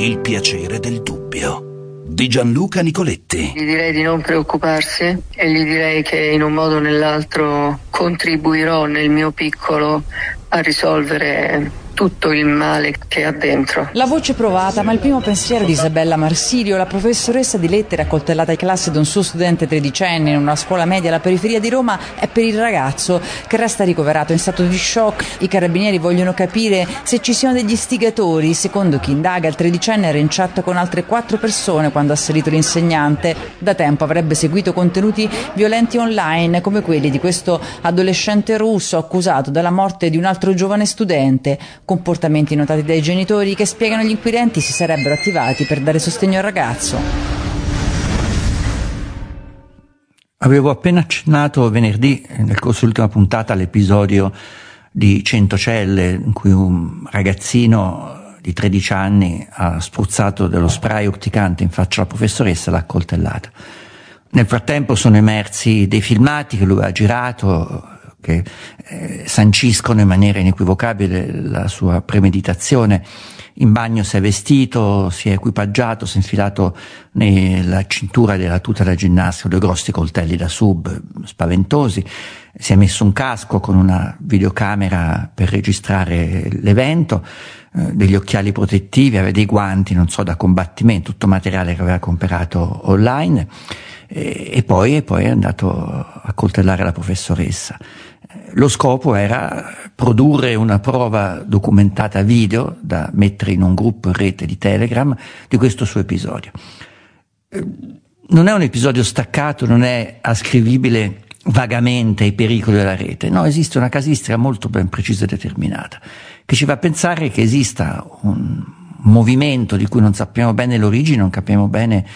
Il piacere del dubbio di Gianluca Nicoletti. Gli direi di non preoccuparsi e gli direi che in un modo o nell'altro contribuirò nel mio piccolo a risolvere tutto il male che ha dentro. La voce provata, ma il primo pensiero di Isabella Marsirio, la professoressa di lettere accoltellata in classe da un suo studente tredicenne in una scuola media alla periferia di Roma, è per il ragazzo che resta ricoverato in stato di shock. I carabinieri vogliono capire se ci siano degli istigatori. Secondo chi indaga, il tredicenne era in chat con altre 4 persone quando ha assalito l'insegnante. Da tempo avrebbe seguito contenuti violenti online come quelli di questo adolescente russo accusato della morte di un altro giovane studente. Comportamenti notati dai genitori che, spiegano gli inquirenti, si sarebbero attivati per dare sostegno al ragazzo. Avevo appena accennato venerdì, nel corso dell'ultima puntata, all'episodio di Centocelle, in cui un ragazzino di 13 anni ha spruzzato dello spray urticante in faccia alla professoressa e l'ha accoltellata. Nel frattempo sono emersi dei filmati che lui ha girato, che sanciscono in maniera inequivocabile la sua premeditazione. In bagno si è vestito, si è equipaggiato, si è infilato nella cintura della tuta da ginnastica 2 grossi coltelli da sub spaventosi, si è messo un casco con una videocamera per registrare l'evento, degli occhiali protettivi, aveva dei guanti, non so, da combattimento, tutto materiale che aveva comprato online, e poi è andato a coltellare la professoressa. Lo scopo era produrre una prova documentata video da mettere in un gruppo in rete di Telegram di questo suo episodio. Non è un episodio staccato, non è ascrivibile vagamente ai pericoli della rete, no, esiste una casistica molto ben precisa e determinata che ci fa pensare che esista un movimento di cui non sappiamo bene l'origine, non capiamo bene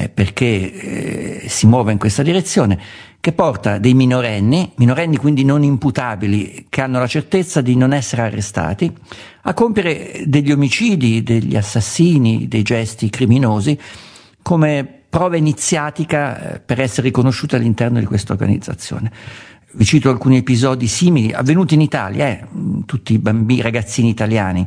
perché si muove in questa direzione, che porta dei minorenni quindi non imputabili, che hanno la certezza di non essere arrestati, a compiere degli omicidi, degli assassini, dei gesti criminosi come prova iniziatica per essere riconosciuti all'interno di questa organizzazione. Vi cito alcuni episodi simili avvenuti in Italia, tutti i ragazzini italiani.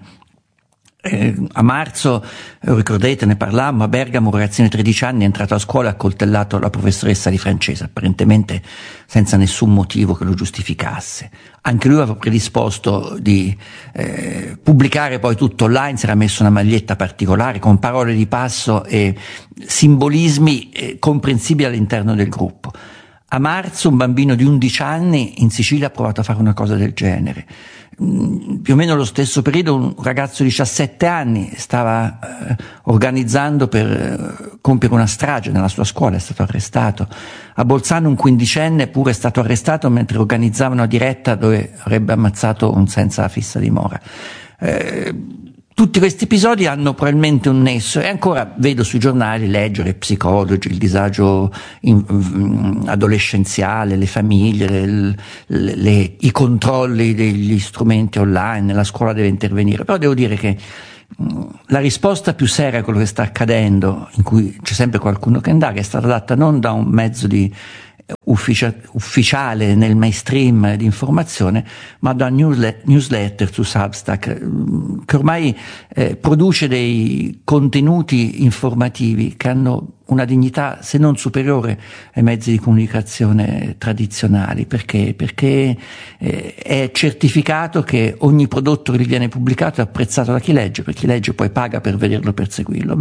A marzo, ricordate, ne parlammo, a Bergamo un ragazzino di 13 anni è entrato a scuola e ha accoltellato la professoressa di francese, apparentemente senza nessun motivo che lo giustificasse. Anche lui aveva predisposto di pubblicare poi tutto online, si era messo una maglietta particolare con parole di passo e simbolismi comprensibili all'interno del gruppo. A marzo un bambino di 11 anni in Sicilia ha provato a fare una cosa del genere. Più o meno allo stesso periodo un ragazzo di 17 anni stava organizzando per compiere una strage nella sua scuola, è stato arrestato. A Bolzano un 15enne pure è stato arrestato mentre organizzava una diretta dove avrebbe ammazzato un senza fissa dimora. Tutti questi episodi hanno probabilmente un nesso, e ancora vedo sui giornali, leggere psicologi, il disagio adolescenziale, le famiglie, i controlli degli strumenti online, la scuola deve intervenire. Però devo dire che la risposta più seria a quello che sta accadendo, in cui c'è sempre qualcuno che indaga, è stata data non da un mezzo di ufficiale nel mainstream di informazione, ma da newsletter su Substack, che ormai produce dei contenuti informativi che hanno una dignità se non superiore ai mezzi di comunicazione tradizionali, perché è certificato che ogni prodotto che gli viene pubblicato è apprezzato da chi legge, perché chi legge poi paga per vederlo, per seguirlo.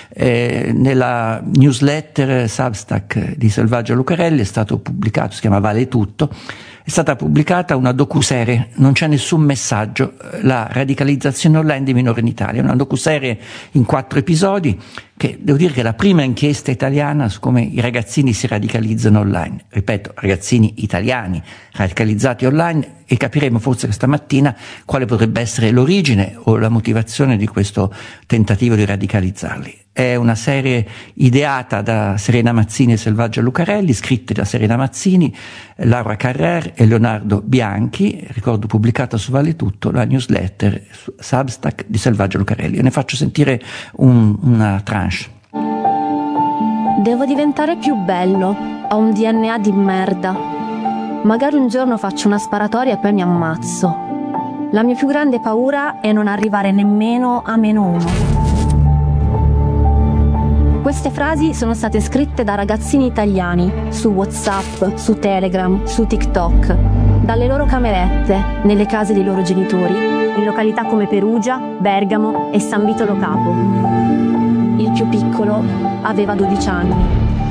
Nella newsletter Substack di Selvaggia Lucarelli è stato pubblicato, si chiama Vale Tutto, è stata pubblicata una docuserie, non c'è nessun messaggio, la radicalizzazione online dei minori in Italia, una docuserie in 4 episodi, che devo dire che è la prima inchiesta italiana su come i ragazzini si radicalizzano online. Ripeto, ragazzini italiani radicalizzati online, e capiremo forse questa mattina quale potrebbe essere l'origine o la motivazione di questo tentativo di radicalizzarli. È una serie ideata da Serena Mazzini e Selvaggia Lucarelli, scritte da Serena Mazzini, Laura Carrer e Leonardo Bianchi, ricordo pubblicata su Vale Tutto, la newsletter Substack di Selvaggia Lucarelli. Io ne faccio sentire una tranche. Devo diventare più bello, ho un DNA di merda. Magari un giorno faccio una sparatoria e poi mi ammazzo. La mia più grande paura è non arrivare nemmeno a -1. Queste frasi sono state scritte da ragazzini italiani su WhatsApp, su Telegram, su TikTok, dalle loro camerette, nelle case dei loro genitori, in località come Perugia, Bergamo e San Vito Lo Capo. Il più piccolo aveva 12 anni.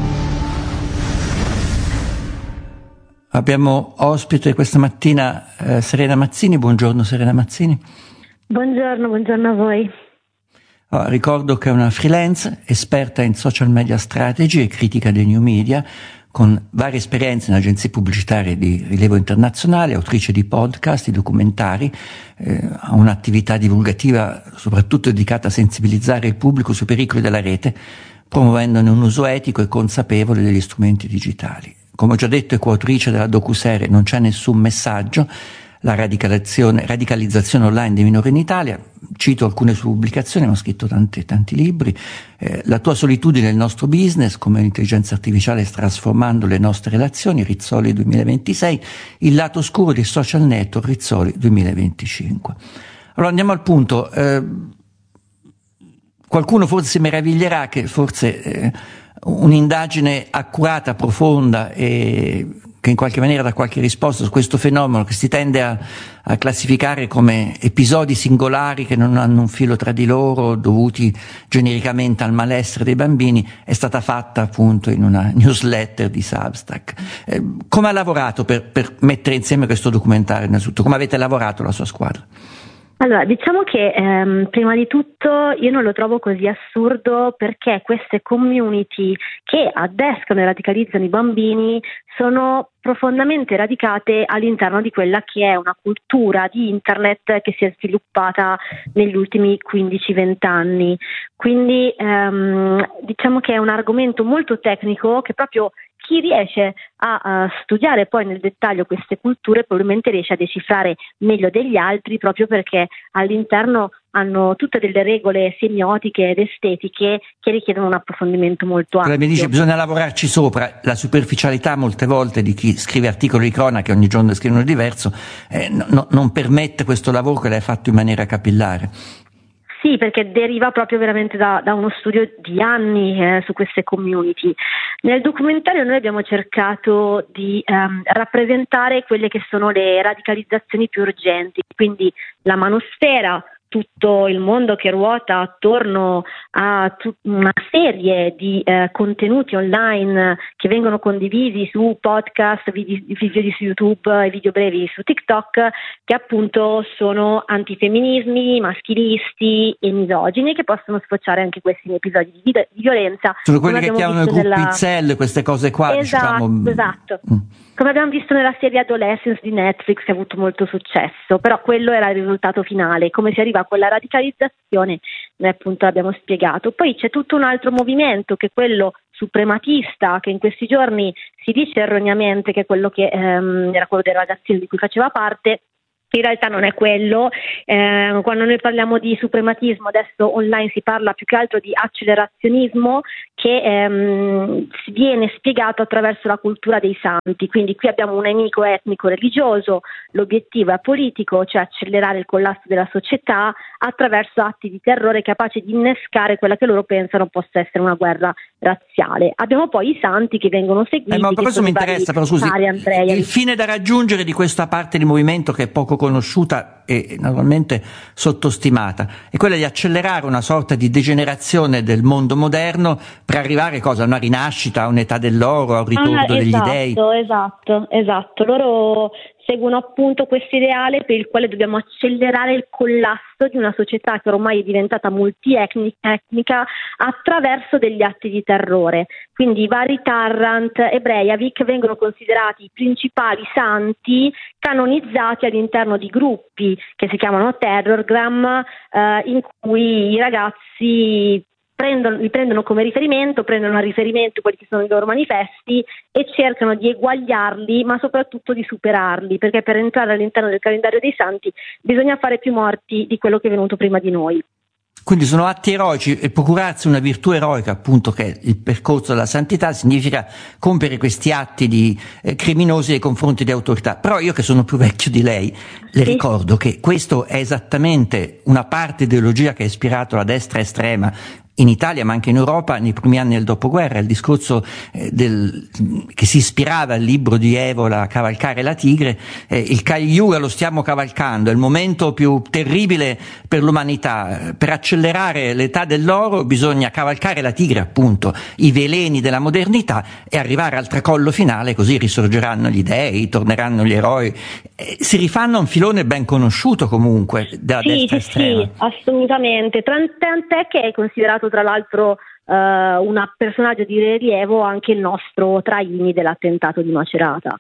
Abbiamo ospite questa mattina Serena Mazzini. Buongiorno Serena Mazzini. Buongiorno a voi. Ricordo che è una freelance, esperta in social media strategy e critica dei new media, con varie esperienze in agenzie pubblicitarie di rilievo internazionale, autrice di podcast, di documentari, ha un'attività divulgativa soprattutto dedicata a sensibilizzare il pubblico sui pericoli della rete, promuovendone un uso etico e consapevole degli strumenti digitali. Come ho già detto, è coautrice della docuserie Non c'è nessun messaggio, la radicalizzazione online dei minori in Italia. Cito alcune sue pubblicazioni, ma ho scritto tanti libri. La tua solitudine è il nostro business, come l'intelligenza artificiale sta trasformando le nostre relazioni, Rizzoli 2026, il lato oscuro dei social network, Rizzoli 2025. Allora andiamo al punto. Qualcuno forse si meraviglierà che forse un'indagine accurata, profonda e che in qualche maniera dà qualche risposta su questo fenomeno che si tende a classificare come episodi singolari che non hanno un filo tra di loro, dovuti genericamente al malessere dei bambini, è stata fatta appunto in una newsletter di Substack. Come ha lavorato per mettere insieme questo documentario innanzitutto? Come avete lavorato la sua squadra? Allora, diciamo che prima di tutto io non lo trovo così assurdo, perché queste community che addescano e radicalizzano i bambini sono profondamente radicate all'interno di quella che è una cultura di internet che si è sviluppata negli ultimi 15-20 anni. Quindi diciamo che è un argomento molto tecnico che proprio chi riesce a studiare poi nel dettaglio queste culture probabilmente riesce a decifrare meglio degli altri, proprio perché all'interno hanno tutte delle regole semiotiche ed estetiche che richiedono un approfondimento molto ampio. Mi dice bisogna lavorarci sopra. La superficialità molte volte di chi scrive articoli di cronaca, ogni giorno scrivono diverso, non permette questo lavoro che l'hai fatto in maniera capillare. Sì, perché deriva proprio veramente da uno studio di anni su queste community. Nel documentario noi abbiamo cercato di rappresentare quelle che sono le radicalizzazioni più urgenti, quindi la manosfera, tutto il mondo che ruota attorno a una serie di contenuti online che vengono condivisi su podcast, video su YouTube e video brevi su TikTok, che appunto sono antifemminismi, maschilisti e misogini, che possono sfociare anche questi in episodi di violenza. Sono quelli che chiamano i gruppi queste cose qua. Esatto. Come abbiamo visto nella serie Adolescence di Netflix, che ha avuto molto successo, però quello era il risultato finale. Come si arriva a quella radicalizzazione, noi appunto l'abbiamo spiegato. Poi c'è tutto un altro movimento, che è quello suprematista, che in questi giorni si dice erroneamente che è quello che era quello dei ragazzini di cui faceva parte. In realtà non è quello. Quando noi parliamo di suprematismo, adesso online si parla più che altro di accelerazionismo, che viene spiegato attraverso la cultura dei santi. Quindi qui abbiamo un nemico etnico religioso, l'obiettivo è politico, cioè accelerare il collasso della società attraverso atti di terrore capaci di innescare quella che loro pensano possa essere una guerra razziale. Abbiamo poi i santi che vengono seguiti. Ma questo mi interessa, però scusi, il fine da raggiungere di questa parte di movimento che è poco conosciuta e naturalmente sottostimata è quella di accelerare una sorta di degenerazione del mondo moderno per arrivare a una rinascita, a un'età dell'oro, a un ritorno degli dei. Esatto. Loro seguono appunto questo ideale per il quale dobbiamo accelerare il collasso di una società che ormai è diventata multietnica attraverso degli atti di terrore. Quindi i vari Tarrant e Breivik vengono considerati i principali santi canonizzati all'interno di gruppi che si chiamano terrorgram, in cui i ragazzi li prendono come riferimento, prendono a riferimento quelli che sono i loro manifesti e cercano di eguagliarli, ma soprattutto di superarli, perché per entrare all'interno del calendario dei santi bisogna fare più morti di quello che è venuto prima di noi. Quindi sono atti eroici, e procurarsi una virtù eroica, appunto, che è il percorso della santità, significa compiere questi atti criminosi nei confronti di autorità. Però io, che sono più vecchio di lei, le ricordo che questo è esattamente una parte ideologia che ha ispirato la destra estrema in Italia ma anche in Europa nei primi anni del dopoguerra, il discorso che si ispirava al libro di Evola, Cavalcare la tigre, il Kali Yuga lo stiamo cavalcando, è il momento più terribile per l'umanità, per accelerare l'età dell'oro bisogna cavalcare la tigre, appunto, i veleni della modernità e arrivare al tracollo finale, così risorgeranno gli dei, torneranno gli eroi, si rifanno a un filone ben conosciuto comunque della destra estrema. Sì, assolutamente, tant'è che è considerato tra l'altro un personaggio di rilievo anche il nostro Traini dell'attentato di Macerata.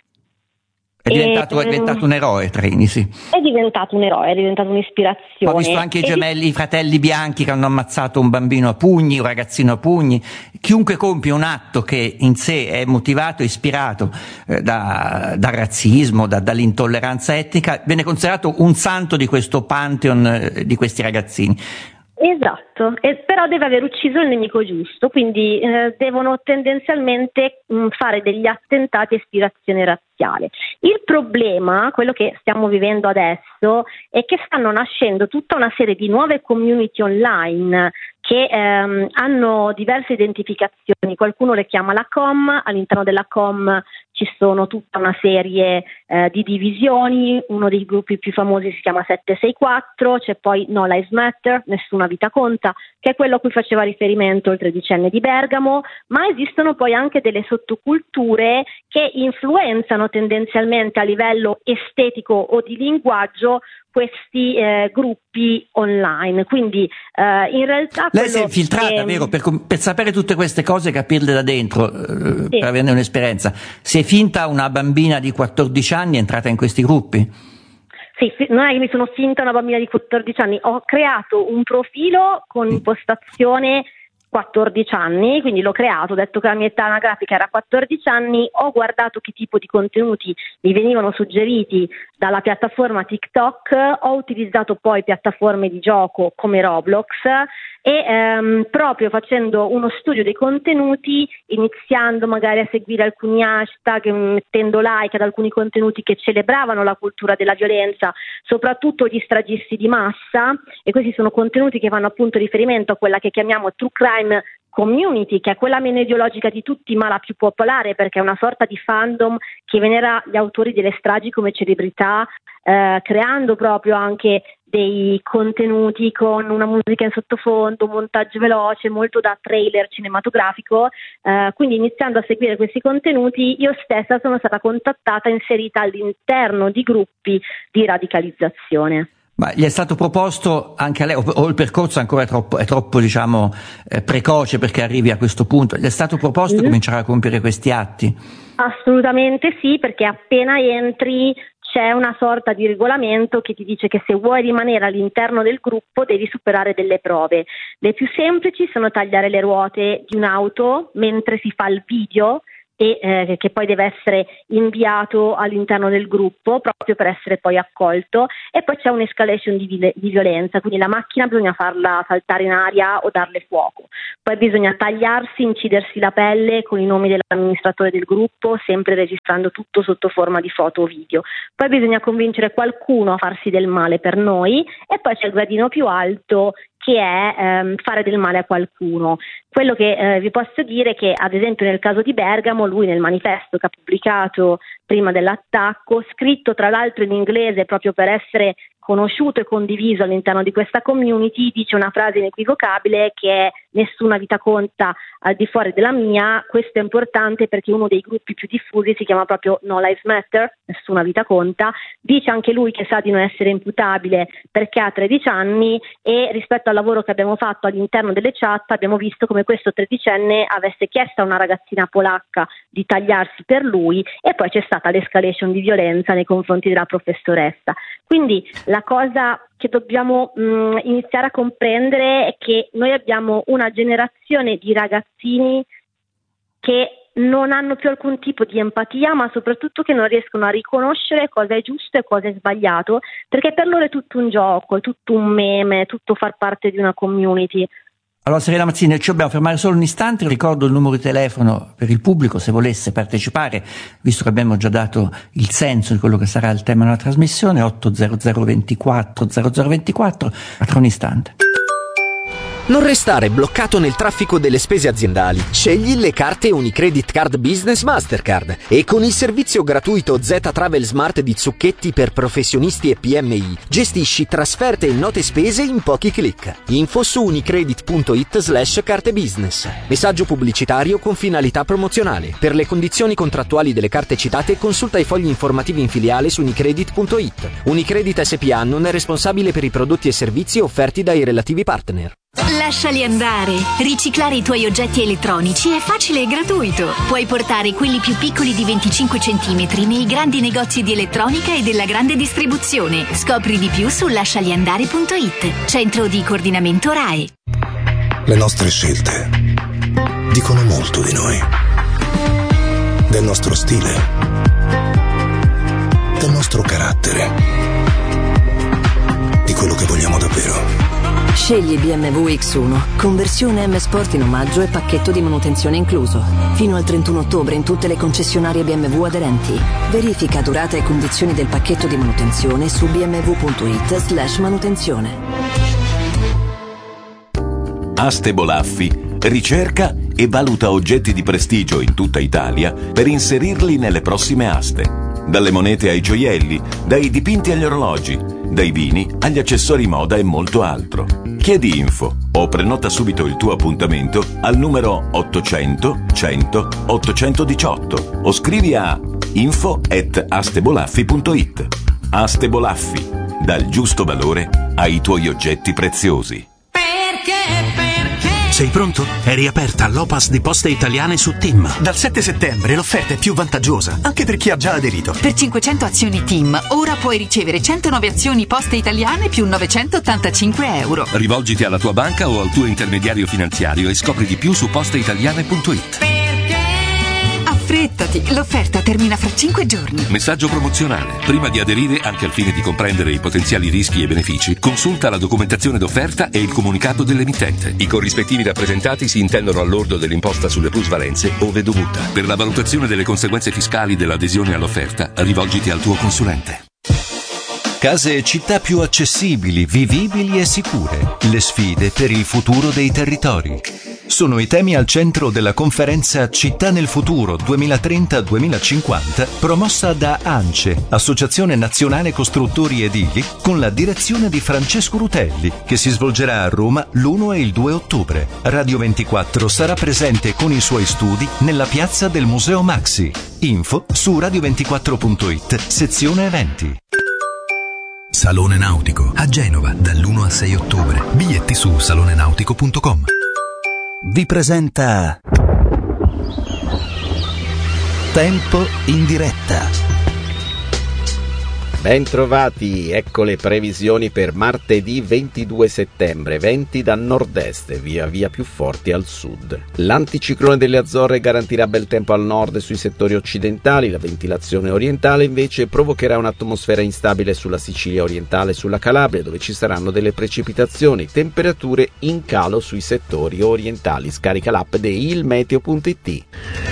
È diventato un eroe Traini, sì. È diventato un eroe, è diventato un'ispirazione. Ho visto anche i fratelli bianchi che hanno ammazzato un bambino a pugni, un ragazzino a pugni. Chiunque compie un atto che in sé è motivato, ispirato dal razzismo, dall'intolleranza etnica, viene considerato un santo di questo pantheon di questi ragazzini. Esatto, però deve aver ucciso il nemico giusto, quindi devono tendenzialmente fare degli attentati a ispirazione razziale. Il problema, quello che stiamo vivendo adesso, è che stanno nascendo tutta una serie di nuove community online che hanno diverse identificazioni, qualcuno le chiama la com, all'interno della com ci sono tutta una serie di divisioni, uno dei gruppi più famosi si chiama 764, c'è poi No Lives Matter, Nessuna Vita Conta, che è quello a cui faceva riferimento il 13enne di Bergamo, ma esistono poi anche delle sottoculture che influenzano tendenzialmente a livello estetico o di linguaggio questi gruppi online, quindi in realtà lei si è infiltrata, vero, per sapere tutte queste cose, capirle da dentro, sì, per averne un'esperienza. Si è finta una bambina di 14 anni, è entrata in questi gruppi? Sì, non è che mi sono finta una bambina di 14 anni, ho creato un profilo con impostazione 14 anni, quindi l'ho creato, ho detto che la mia età anagrafica era 14 anni, ho guardato che tipo di contenuti mi venivano suggeriti dalla piattaforma TikTok, ho utilizzato poi piattaforme di gioco come Roblox e proprio facendo uno studio dei contenuti, iniziando magari a seguire alcuni hashtag, mettendo like ad alcuni contenuti che celebravano la cultura della violenza, soprattutto gli stragisti di massa, e questi sono contenuti che fanno appunto riferimento a quella che chiamiamo true crime community, che è quella meno ideologica di tutti ma la più popolare, perché è una sorta di fandom che venera gli autori delle stragi come celebrità, creando proprio anche dei contenuti con una musica in sottofondo, un montaggio veloce, molto da trailer cinematografico, quindi iniziando a seguire questi contenuti io stessa sono stata contattata e inserita all'interno di gruppi di radicalizzazione. Ma gli è stato proposto anche a lei, o il percorso ancora è troppo diciamo precoce perché arrivi a questo punto, gli è stato proposto cominciare a compiere questi atti? Assolutamente sì, perché appena entri c'è una sorta di regolamento che ti dice che se vuoi rimanere all'interno del gruppo devi superare delle prove. Le più semplici sono tagliare le ruote di un'auto mentre si fa il video e che poi deve essere inviato all'interno del gruppo proprio per essere poi accolto, e poi c'è un'escalation di violenza, quindi la macchina bisogna farla saltare in aria o darle fuoco, poi bisogna tagliarsi, incidersi la pelle con i nomi dell'amministratore del gruppo, sempre registrando tutto sotto forma di foto o video, poi bisogna convincere qualcuno a farsi del male per noi, e poi c'è il gradino più alto che è fare del male a qualcuno. Quello che vi posso dire è che, ad esempio, nel caso di Bergamo, lui nel manifesto che ha pubblicato prima dell'attacco, scritto tra l'altro in inglese proprio per essere conosciuto e condiviso all'interno di questa community, dice una frase inequivocabile che è: nessuna vita conta al di fuori della mia. Questo è importante perché uno dei gruppi più diffusi si chiama proprio No Lives Matter, nessuna vita conta. Dice anche lui che sa di non essere imputabile perché ha 13 anni, e rispetto al lavoro che abbiamo fatto all'interno delle chat abbiamo visto come questo 13enne avesse chiesto a una ragazzina polacca di tagliarsi per lui, e poi c'è stata l'escalation di violenza nei confronti della professoressa. Quindi la cosa che dobbiamo iniziare a comprendere è che noi abbiamo una generazione di ragazzini che non hanno più alcun tipo di empatia, ma soprattutto che non riescono a riconoscere cosa è giusto e cosa è sbagliato, perché per loro è tutto un gioco, è tutto un meme, è tutto far parte di una community. Allora Serena Mazzini, ci dobbiamo fermare solo un istante, ricordo il numero di telefono per il pubblico se volesse partecipare, visto che abbiamo già dato il senso di quello che sarà il tema della trasmissione, 800 24 0024, tra un istante. Non restare bloccato nel traffico delle spese aziendali. Scegli le carte Unicredit Card Business Mastercard e con il servizio gratuito Z Travel Smart di Zucchetti per professionisti e PMI gestisci trasferte e note spese in pochi clic. Info su unicredit.it/carte business. Messaggio pubblicitario con finalità promozionale. Per le condizioni contrattuali delle carte citate consulta i fogli informativi in filiale su unicredit.it. Unicredit SPA non è responsabile per i prodotti e servizi offerti dai relativi partner. Lasciali andare. Riciclare i tuoi oggetti elettronici è facile e gratuito. Puoi portare quelli più piccoli di 25 cm nei grandi negozi di elettronica e della grande distribuzione. Scopri di più su lascialiandare.it. Centro di coordinamento RAE. Le nostre scelte dicono molto di noi. Del nostro stile. Del nostro carattere. Di quello che vogliamo davvero. Scegli BMW X1, conversione M Sport in omaggio e pacchetto di manutenzione incluso. Fino al 31 ottobre in tutte le concessionarie BMW aderenti. Verifica durata e condizioni del pacchetto di manutenzione su bmw.it/manutenzione. Aste Bolaffi ricerca e valuta oggetti di prestigio in tutta Italia per inserirli nelle prossime aste. Dalle monete ai gioielli, dai dipinti agli orologi, dai vini agli accessori moda e molto altro. Chiedi info o prenota subito il tuo appuntamento al numero 800 100 818 o scrivi a info@astebolaffi.it. Aste Bolaffi, dal giusto valore ai tuoi oggetti preziosi. Sei pronto? È riaperta l'Opas di Poste Italiane su TIM. Dal 7 settembre l'offerta è più vantaggiosa, anche per chi ha già aderito. Per 500 azioni TIM, ora puoi ricevere 109 azioni Poste Italiane più 985 euro. Rivolgiti alla tua banca o al tuo intermediario finanziario e scopri di più su posteitaliane.it. Affrettati, l'offerta termina fra 5 giorni. Messaggio promozionale. Prima di aderire, anche al fine di comprendere i potenziali rischi e benefici, consulta la documentazione d'offerta e il comunicato dell'emittente. I corrispettivi rappresentati si intendono al lordo dell'imposta sulle plusvalenze, ove dovuta. Per la valutazione delle conseguenze fiscali dell'adesione all'offerta, rivolgiti al tuo consulente. Case e città più accessibili, vivibili e sicure. Le sfide per il futuro dei territori. Sono i temi al centro della conferenza Città nel futuro 2030-2050, promossa da ANCE, Associazione Nazionale Costruttori Edili, con la direzione di Francesco Rutelli, che si svolgerà a Roma l'1 e il 2 ottobre. Radio 24 sarà presente con i suoi studi nella piazza del Museo Maxi. Info su radio24.it, sezione eventi. Salone Nautico a Genova dall'1 al 6 ottobre. Biglietti su salonenautico.com. Vi presenta Tempo in diretta. Bentrovati, ecco le previsioni per martedì 22 settembre, venti da nord-est, via via più forti al sud. L'anticiclone delle Azzorre garantirà bel tempo al nord e sui settori occidentali, la ventilazione orientale invece provocherà un'atmosfera instabile sulla Sicilia orientale e sulla Calabria, dove ci saranno delle precipitazioni, temperature in calo sui settori orientali. Scarica l'app di ilmeteo.it.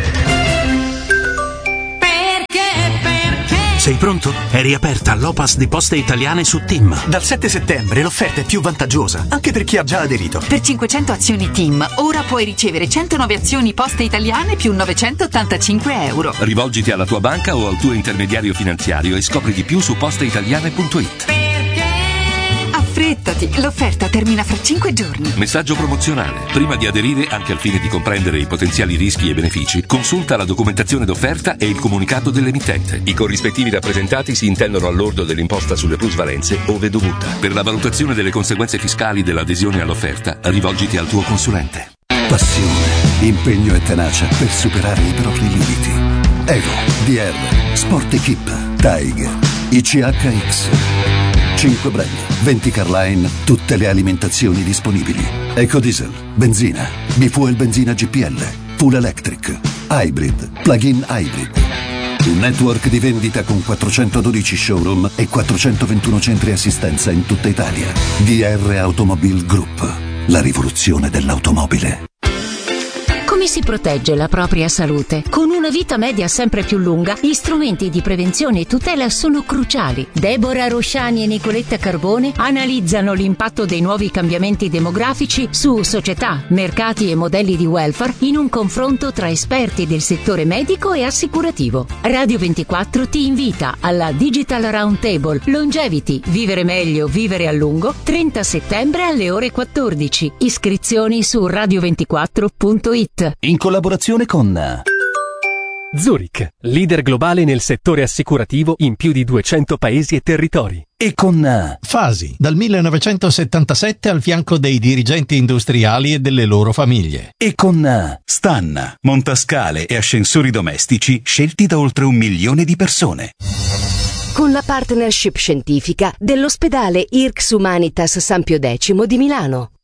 Sei pronto? È riaperta l'Opas di Poste Italiane su TIM. Dal 7 settembre l'offerta è più vantaggiosa, anche per chi ha già aderito. Per 500 azioni TIM, ora puoi ricevere 109 azioni Poste Italiane più 985 euro. Rivolgiti alla tua banca o al tuo intermediario finanziario e scopri di più su posteitaliane.it. Affrettati, l'offerta termina fra 5 giorni. Messaggio promozionale. Prima di aderire, anche al fine di comprendere i potenziali rischi e benefici, consulta la documentazione d'offerta e il comunicato dell'emittente. I corrispettivi rappresentati si intendono al lordo dell'imposta sulle plusvalenze, ove dovuta. Per la valutazione delle conseguenze fiscali dell'adesione all'offerta, rivolgiti al tuo consulente. Passione, impegno e tenacia per superare i propri limiti. Evo, DR, Sport Equip, Tiger, ICHX. 5 brand, 20 Carline, tutte le alimentazioni disponibili. Ecodiesel, benzina, bifuel benzina GPL, full electric, hybrid, plug-in hybrid. Un network di vendita con 412 showroom e 421 centri assistenza in tutta Italia. DR Automobile Group, la rivoluzione dell'automobile. Come si protegge la propria salute? Con una vita media sempre più lunga, gli strumenti di prevenzione e tutela sono cruciali. Deborah Rosciani e Nicoletta Carbone analizzano l'impatto dei nuovi cambiamenti demografici su società, mercati e modelli di welfare in un confronto tra esperti del settore medico e assicurativo. Radio 24 ti invita alla Digital Roundtable Longevity, vivere meglio, vivere a lungo, 30 settembre alle ore 14. Iscrizioni su radio24.it. In collaborazione con Zurich, leader globale nel settore assicurativo in più di 200 paesi e territori. E con Fasi, dal 1977 al fianco dei dirigenti industriali e delle loro famiglie. E con Stan, montascale e ascensori domestici scelti da oltre 1 milione di persone. Con la partnership scientifica dell'ospedale IRCS Humanitas San Pio X di Milano.